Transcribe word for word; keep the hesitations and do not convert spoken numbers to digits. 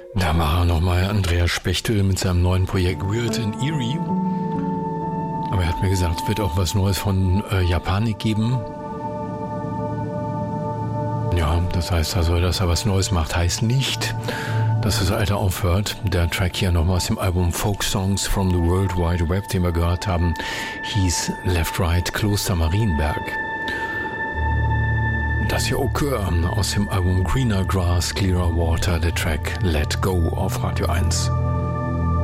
Da war nochmal Andreas Spechtel mit seinem neuen Projekt Weird and Eerie. Aber er hat mir gesagt, es wird auch was Neues von äh, Japanik geben. Ja, das heißt also, dass er was Neues macht, heißt nicht, dass das Alte aufhört. Der Track hier nochmal aus dem Album Folk Songs from the World Wide Web, den wir gehört haben, hieß Left Right Kloster Marienberg. Das hier Au Coeur aus dem Album Greener Grass, Clearer Water, der Track Let Go auf Radio eins.